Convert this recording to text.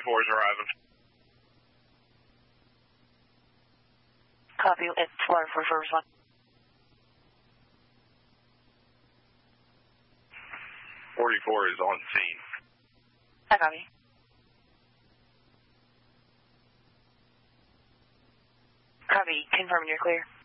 is arriving. Copy. It's Florida for Service 1. 44 is on scene. I copy. Copy. Confirming you're clear.